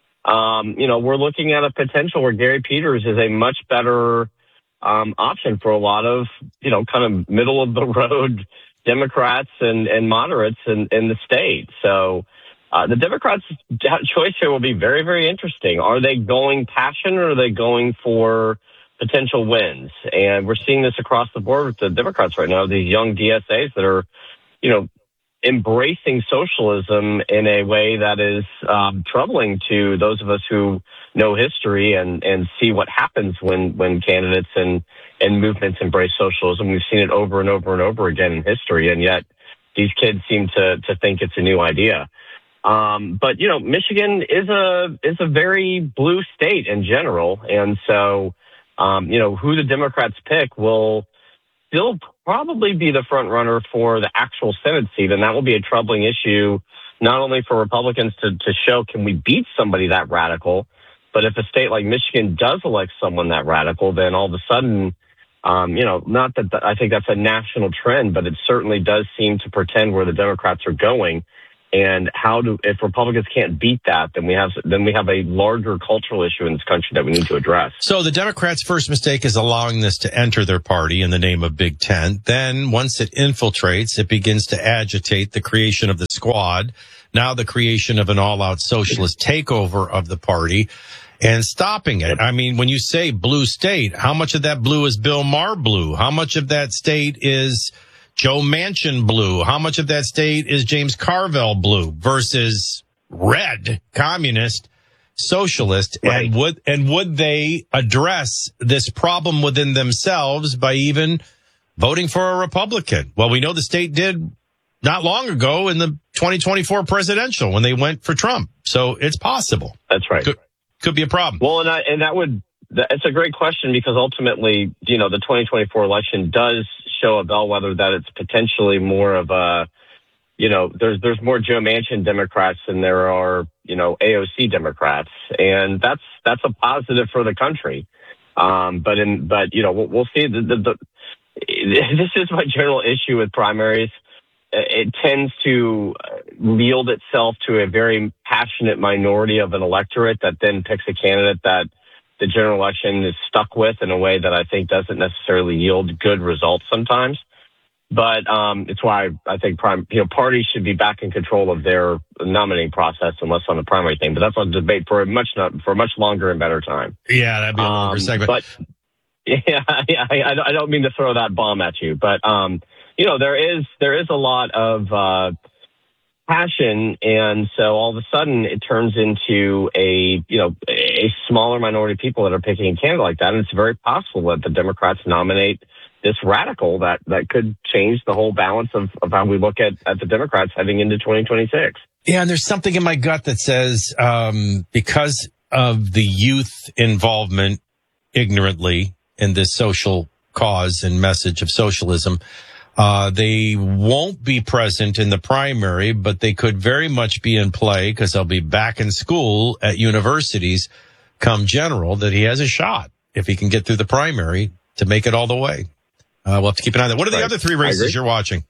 um, you know, we're looking at a potential where Gary Peters is a much better um, option for a lot of, you know, kind of middle of the road Democrats and, and moderates in, in the state. So uh, the Democrats' choice here will be very, very interesting. Are they going passion or are they going for potential wins? And we're seeing this across the board with the Democrats right now, these young D S As that are, you know, embracing socialism in a way that is um, troubling to those of us who know history and, and see what happens when, when candidates and, and movements embrace socialism. We've seen it over and over and over again in history, and yet these kids seem to, to think it's a new idea. Um, but, you know, Michigan is a is a very blue state in general, and so Um, you know, who the Democrats pick will still probably be the front runner for the actual Senate seat. And that will be a troubling issue, not only for Republicans to, to show, can we beat somebody that radical? But if a state like Michigan does elect someone that radical, then all of a sudden, um, you know, not that the, I think that's a national trend, but it certainly does seem to portend where the Democrats are going. And how do, if Republicans can't beat that, then we have, then we have a larger cultural issue in this country that we need to address. So the Democrats' first mistake is allowing this to enter their party in the name of Big Tent. Then once it infiltrates, it begins to agitate the creation of the squad. Now the creation of an all-out socialist takeover of the party and stopping it. I mean, when you say blue state, how much of that blue is Bill Maher blue? How much of that state is Joe Manchin blue? How much of that state is James Carville blue versus red, communist, socialist? Right. And would, and would they address this problem within themselves by even voting for a Republican? Well, we know the state did not long ago in the twenty twenty-four presidential when they went for Trump. So it's possible. That's right. Could, could be a problem. Well, and I, and that would, it's a great question because ultimately, you know, the twenty twenty-four election does show a bellwether that it's potentially more of a, you know, there's there's more Joe Manchin Democrats than there are, you know, A O C Democrats, and that's that's a positive for the country. Um, but in but you know we'll, we'll see. The, the, the, this is my general issue with primaries. It tends to yield itself to a very passionate minority of an electorate that then picks a candidate that the general election is stuck with in a way that I think doesn't necessarily yield good results sometimes. But um, it's why I think prime, you know, parties should be back in control of their nominating process and less on the primary thing. But that's a debate for a much for a much longer and better time. Yeah, that'd be a longer um, segment. But yeah, yeah, I, I don't mean to throw that bomb at you, but um, you know, there is there is a lot of uh, passion, and so all of a sudden it turns into a you know a smaller minority of people that are picking a candidate like that, and it's very possible that the Democrats nominate this radical that that could change the whole balance of, of how we look at, at the Democrats heading into twenty twenty-six. Yeah, and there's something in my gut that says um, because of the youth involvement ignorantly in this social cause and message of socialism. Uh, they won't be present in the primary, but they could very much be in play because they'll be back in school at universities come general, that he has a shot if he can get through the primary to make it all the way. Uh, we'll have to keep an eye on that. What are the Right. other three races you're watching?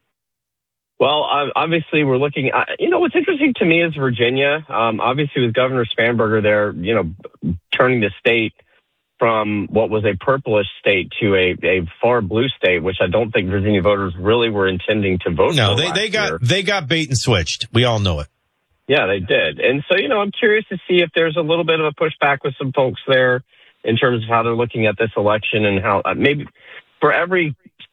Well, uh, obviously, we're looking uh, you know, what's interesting to me is Virginia. Um, obviously, with Governor Spanberger there, you know, turning the state from what was a purplish state to a, a far blue state, which I don't think Virginia voters really were intending to vote No, for. they, last they got year. they got bait and switched. We all know it. Yeah, they did. And so, you know, I'm curious to see if there's a little bit of a pushback with some folks there in terms of how they're looking at this election and how uh, maybe for every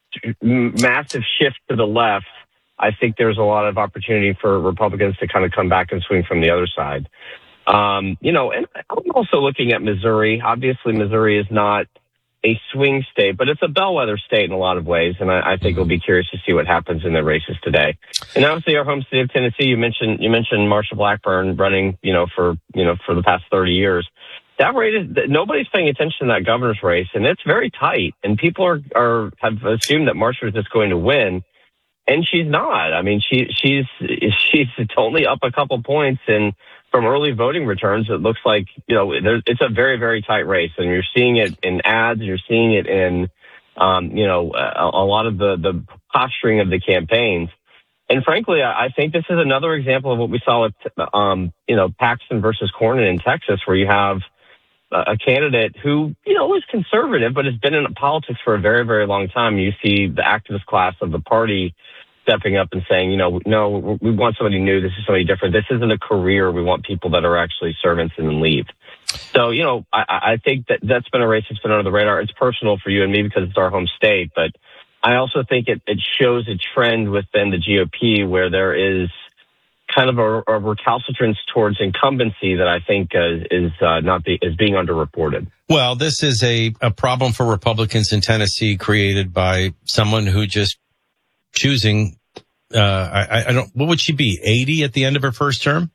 massive shift to the left, I think there's a lot of opportunity for Republicans to kind of come back and swing from the other side. Um, you know, and I'm also looking at Missouri. Obviously, Missouri is not a swing state, but it's a bellwether state in a lot of ways. And I, I think we'll be curious to see what happens in the races today. And obviously, our home state of Tennessee, you mentioned, you mentioned Marsha Blackburn running, you know, for, you know, for the past thirty years. That rate is, nobody's paying attention to that governor's race, and it's very tight. And people are, are have assumed that Marsha is just going to win. And she's not. I mean, she she's she's only up a couple points, and from early voting returns, it looks like, you know, there's, it's a very, very tight race, and you're seeing it in ads, you're seeing it in, um, you know, a, a lot of the the posturing of the campaigns. And frankly, I, I think this is another example of what we saw with, um, you know, Paxton versus Cornyn in Texas, where you have a candidate who, you know, is conservative, but has been in politics for a very, very long time. You see the activist class of the party stepping up and saying, you know, no, we want somebody new. This is somebody different. This isn't a career. We want people that are actually servants and then leave. So, you know, I, I think that that's been a race that's been under the radar. It's personal for you and me because it's our home state, but I also think it, it shows a trend within the G O P where there is kind of a, a recalcitrance towards incumbency that I think uh, is uh, not be, is being underreported. Well, this is a, a problem for Republicans in Tennessee created by someone who just choosing, uh, I, I don't, what would she be, eighty at the end of her first term?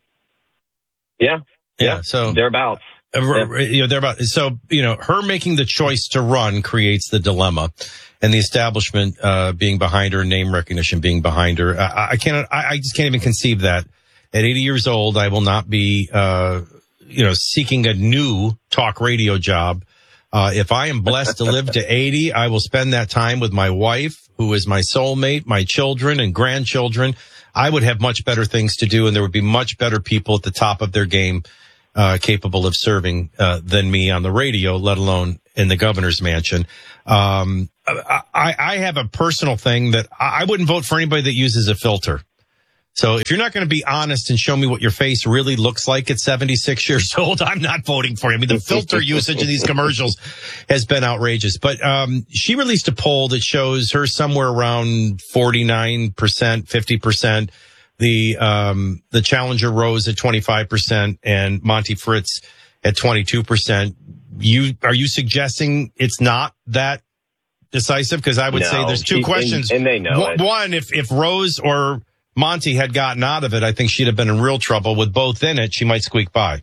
Yeah. Yeah. yeah. So thereabouts. Uh, Yeah. You know, thereabouts. So, you know, her making the choice to run creates the dilemma, and the establishment, uh, being behind her, name recognition being behind her. I, I can't, I, I just can't even conceive that at eighty years old, I will not be, uh, you know, seeking a new talk radio job. Uh, if I am blessed to live to eighty, I will spend that time with my wife, who is my soulmate, my children and grandchildren. I would have much better things to do, and there would be much better people at the top of their game, uh, capable of serving, uh, than me on the radio, let alone in the governor's mansion. Um, I, I have a personal thing that I wouldn't vote for anybody that uses a filter. So if you're not going to be honest and show me what your face really looks like at seventy-six years old, I'm not voting for you. I mean, the filter usage of these commercials has been outrageous. But um she released a poll that shows her somewhere around forty-nine percent, fifty percent. The um the challenger rose at twenty-five percent and Monty Fritz at twenty-two percent. You are you suggesting it's not that decisive? Because I would No, say there's two she- questions. and- and they know One- it. One, if if Rose or Monty had gotten out of it, I think she'd have been in real trouble. With both in it, she might squeak by.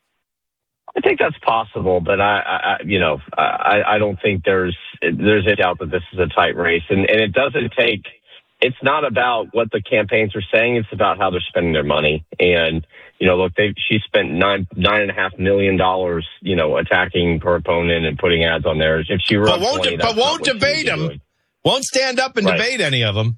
I think that's possible, but I, I you know, I, I don't think there's there's a doubt that this is a tight race, and and it doesn't take. It's not about what the campaigns are saying; it's about how they're spending their money. And you know, look, they she spent nine nine and a half million dollars, you know, attacking her opponent and putting ads on there. If she were But up won't twenty, but that's not won't what she would debate be them. doing. Won't stand up and Right. debate any of them.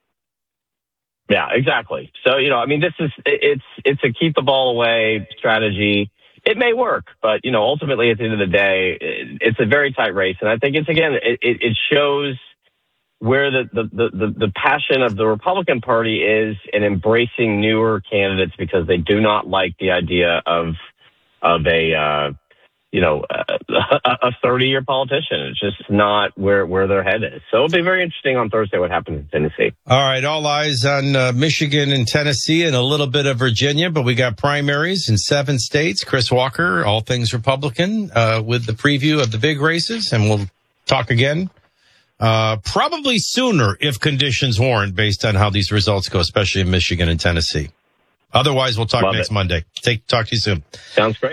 Yeah, exactly. So, you know, I mean, this is, it's, it's a keep the ball away strategy. It may work, but, you know, ultimately at the end of the day, it's a very tight race. And I think it's, again, it, it shows where the, the, the, the passion of the Republican Party is in embracing newer candidates because they do not like the idea of, of a, uh, you know, a thirty-year politician. It's just not where, where their head is. So it'll be very interesting on Thursday what happens in Tennessee. All right, all eyes on uh, Michigan and Tennessee and a little bit of Virginia, but we got primaries in seven states. Chris Walker, all things Republican, uh, with the preview of the big races, and we'll talk again uh, probably sooner if conditions warrant based on how these results go, especially in Michigan and Tennessee. Otherwise, we'll talk Love next it. Monday. Take Talk to you soon. Sounds great.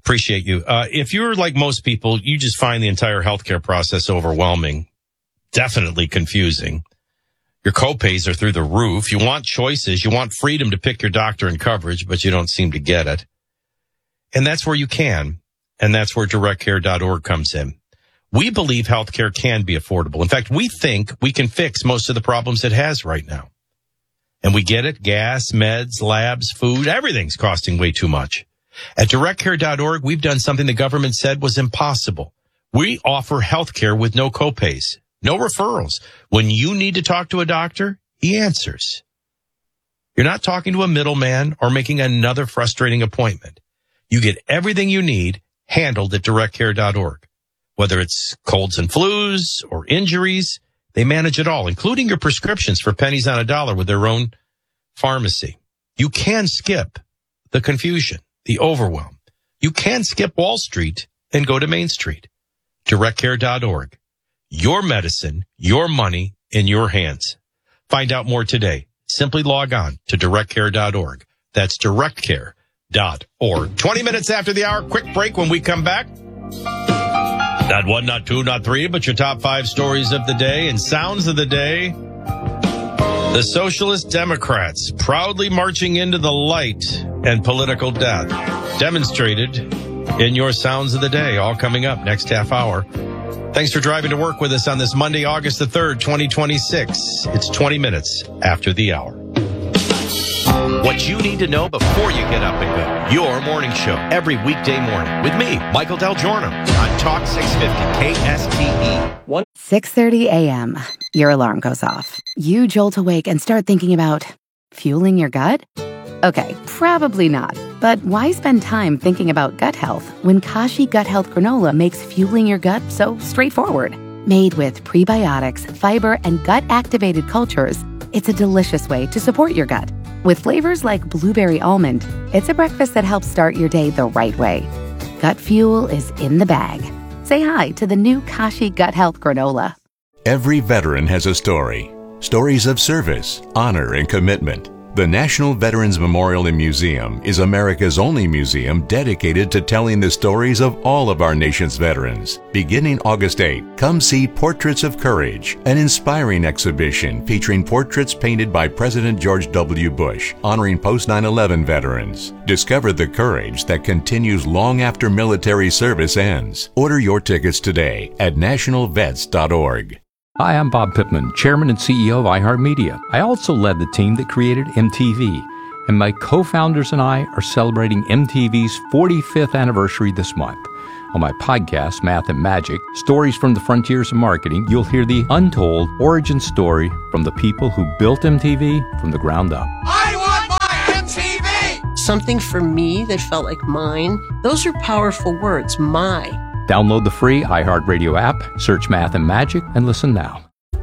Appreciate you. Uh, if you're like most people, you just find the entire healthcare process overwhelming, definitely confusing. Your copays are through the roof. You want choices. You want freedom to pick your doctor and coverage, but you don't seem to get it. And that's where you can. And that's where direct care dot org comes in. We believe healthcare can be affordable. In fact, we think we can fix most of the problems it has right now. And we get it. Gas, meds, labs, food, everything's costing way too much. At direct care dot org, we've done something the government said was impossible. We offer healthcare with no copays, no referrals. When you need to talk to a doctor, he answers. You're not talking to a middleman or making another frustrating appointment. You get everything you need handled at direct care dot org. Whether it's colds and flus or injuries, they manage it all, including your prescriptions for pennies on a dollar with their own pharmacy. You can skip the confusion, the overwhelm. You can skip Wall Street and go to Main Street. direct care dot org. Your medicine, your money in your hands. Find out more today. Simply log on to direct care dot org. That's direct care dot org. twenty minutes after the hour, quick break. When we come back, not one, not two, not three, but your top five stories of the day and sounds of the day. The Socialist Democrats proudly marching into the light and political death, demonstrated in your sounds of the day, all coming up next half hour. Thanks for driving to work with us on this Monday, August the third, twenty twenty-six. It's twenty minutes after the hour. What you need to know before you get up and go. Your morning show every weekday morning with me, Michael Del Giorno, on Talk six fifty K S T E. six thirty a.m. Your alarm goes off. You jolt awake and start thinking about fueling your gut? Okay, probably not. But why spend time thinking about gut health when Kashi Gut Health Granola makes fueling your gut so straightforward? Made with prebiotics, fiber, and gut-activated cultures, it's a delicious way to support your gut. With flavors like blueberry almond, it's a breakfast that helps start your day the right way. Gut fuel is in the bag. Say hi to the new Kashi Gut Health Granola. Every veteran has a story. Stories of service, honor, and commitment. The National Veterans Memorial and Museum is America's only museum dedicated to telling the stories of all of our nation's veterans. Beginning August eighth, come see Portraits of Courage, an inspiring exhibition featuring portraits painted by President George W. Bush, honoring post nine eleven veterans. Discover the courage that continues long after military service ends. Order your tickets today at national vets dot org. Hi, I'm Bob Pittman, Chairman and C E O of iHeartMedia. I also led the team that created M T V, and my co-founders and I are celebrating M T V's forty-fifth anniversary this month. On my podcast, Math and Magic, Stories from the Frontiers of Marketing, you'll hear the untold origin story from the people who built M T V from the ground up. I want my M T V! Something for me that felt like mine. Those are powerful words, my. Download the free iHeartRadio app, search Math and Magic, and listen now.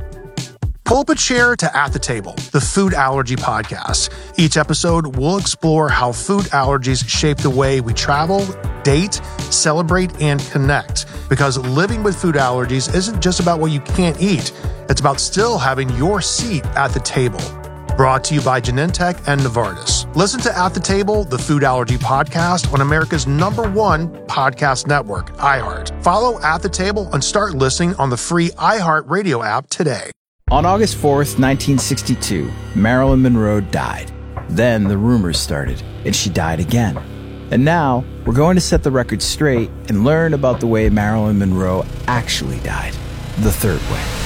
Pull up a chair to At the Table, the food allergy podcast. Each episode, we'll explore how food allergies shape the way we travel, date, celebrate, and connect. Because living with food allergies isn't just about what you can't eat. It's about still having your seat at the table. Brought to you by Genentech and Novartis. Listen to At the Table, the food allergy podcast on America's number one podcast network, iHeart. Follow At the Table and start listening on the free iHeart Radio app today. On August fourth, nineteen sixty-two, Marilyn Monroe died. Then the rumors started, and she died again. And now, we're going to set the record straight and learn about the way Marilyn Monroe actually died, the third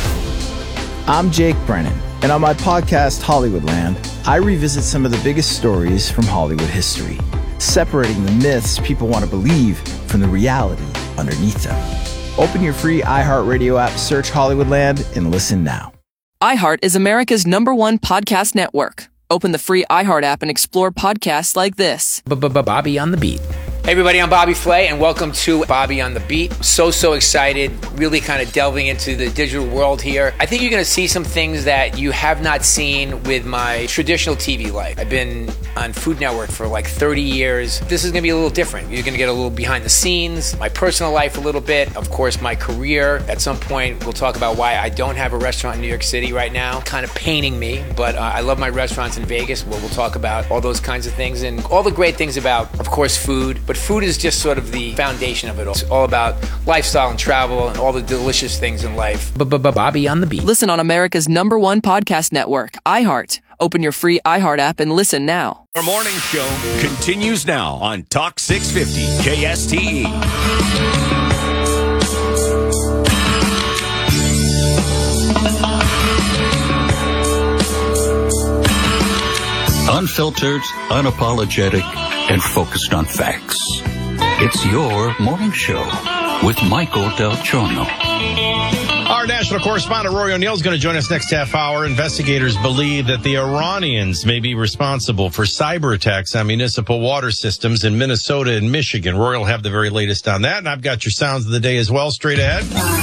way. I'm Jake Brennan. And on my podcast, Hollywoodland, I revisit some of the biggest stories from Hollywood history, separating the myths people want to believe from the reality underneath them. Open your free iHeartRadio app, search Hollywoodland, and listen now. iHeart is America's number one podcast network. Open the free iHeart app and explore podcasts like this. Bobby on the Beat. Hey everybody, I'm Bobby Flay, and welcome to Bobby on the Beat. So, so excited, really kind of delving into the digital world here. I think you're going to see some things that you have not seen with my traditional T V life. I've been on Food Network for like thirty years. This is going to be a little different. You're going to get a little behind the scenes, my personal life a little bit, of course, my career. At some point, we'll talk about why I don't have a restaurant in New York City right now. Kind of paining me, but uh, I love my restaurants in Vegas, where we'll talk about all those kinds of things and all the great things about, of course, food, but but food is just sort of the foundation of it all. It's all about lifestyle and travel and all the delicious things in life. Bobby on the Beat. Listen on America's number one podcast network, iHeart. Open your free iHeart app and listen now. Our morning show continues now on Talk six fifty K S T E. Unfiltered, unapologetic, and focused on facts. It's your morning show with Michael Del Giorno. Our national correspondent Rory O'Neill is going to join us next half hour. Investigators believe that the Iranians may be responsible for cyber attacks on municipal water systems in Minnesota and Michigan. Rory will have the very latest on that, and I've got your sounds of the day as well straight ahead.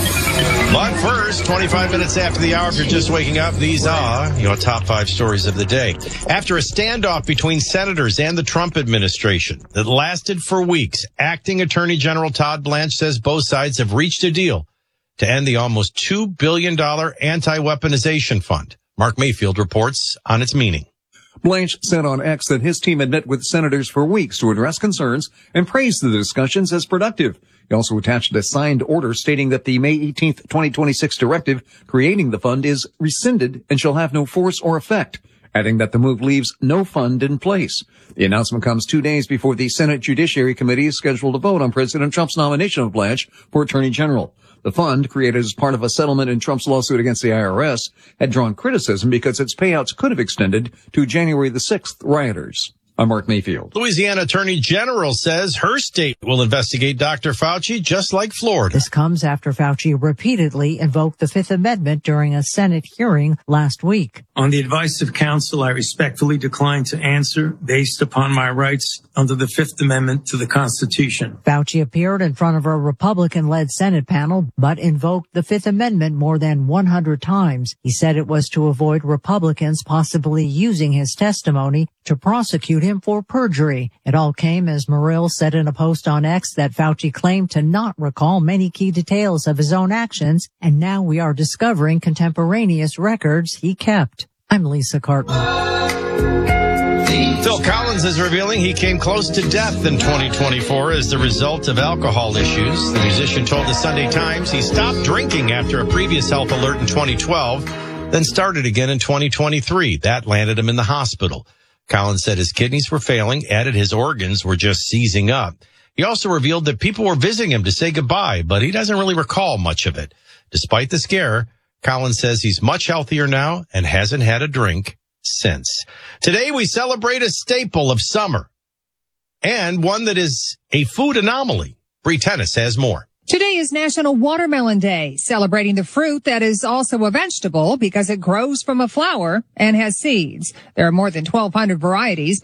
But first, twenty-five minutes after the hour, if you're just waking up, these are your top five stories of the day. After a standoff between senators and the Trump administration that lasted for weeks, acting Attorney General Todd Blanche says both sides have reached a deal to end the almost two billion dollars anti-weaponization fund. Mark Mayfield reports on its meaning. Blanche said on X that his team had met with senators for weeks to address concerns and praised the discussions as productive. He also attached a signed order stating that the May eighteenth, twenty twenty-six directive creating the fund is rescinded and shall have no force or effect, adding that the move leaves no fund in place. The announcement comes two days before the Senate Judiciary Committee is scheduled to vote on President Trump's nomination of Blanche for Attorney General. The fund, created as part of a settlement in Trump's lawsuit against the I R S, had drawn criticism because its payouts could have extended to January the sixth rioters. I'm Mark Mayfield. Louisiana Attorney General says her state will investigate Doctor Fauci just like Florida. This comes after Fauci repeatedly invoked the Fifth Amendment during a Senate hearing last week. On the advice of counsel, I respectfully decline to answer based upon my rights under the Fifth Amendment to the Constitution. Fauci appeared in front of a Republican-led Senate panel, but invoked the Fifth Amendment more than one hundred times. He said it was to avoid Republicans possibly using his testimony to prosecute him for perjury. It all came as Morrill said in a post on X that Fauci claimed to not recall many key details of his own actions, and now we are discovering contemporaneous records he kept. I'm Lisa Carton. Phil Collins is revealing he came close to death in twenty twenty-four as the result of alcohol issues. The musician told the Sunday Times he stopped drinking after a previous health alert in twenty twelve, then started again in twenty twenty-three. That landed him in the hospital. Collins said his kidneys were failing, added his organs were just seizing up. He also revealed that people were visiting him to say goodbye, but he doesn't really recall much of it. Despite the scare, Collins says he's much healthier now and hasn't had a drink since. Today we celebrate a staple of summer and one that is a food anomaly. Bree Tennis has more. Today is National Watermelon Day, celebrating the fruit that is also a vegetable because it grows from a flower and has seeds. There are more than twelve hundred varieties.